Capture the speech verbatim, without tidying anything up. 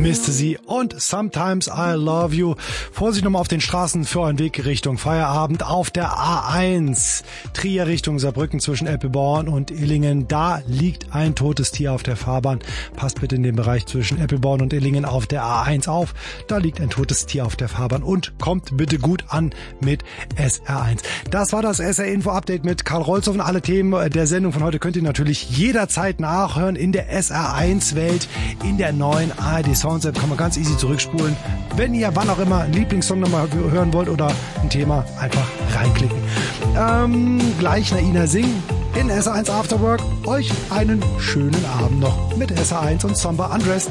Misste sie und Sometimes I Love You. Vorsicht nochmal auf den Straßen für euren Weg Richtung Feierabend auf der A eins. Trier Richtung Saarbrücken zwischen Eppelborn und Illingen. Da liegt ein totes Tier auf der Fahrbahn. Passt bitte in den Bereich zwischen Eppelborn und Illingen auf der A eins auf. Da liegt ein totes Tier auf der Fahrbahn und kommt bitte gut an mit S R eins. Das war das S R Info Update mit Karl Rolzhofen. Alle Themen der Sendung von heute könnt ihr natürlich jederzeit nachhören in der S R eins Welt, in der neuen A R D Sounds App. Kann man ganz easy zurückspulen. Wenn ihr wann auch immer einen Lieblingssong nochmal hören wollt oder ein Thema, einfach reinklicken. Ähm, gleich Naina Singh in S R eins Afterwork. Euch einen schönen Abend noch mit S R eins und Somber Undressed.